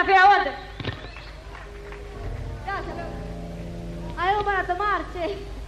la fiera, aguante. Gracias, Avevo para tomar, che.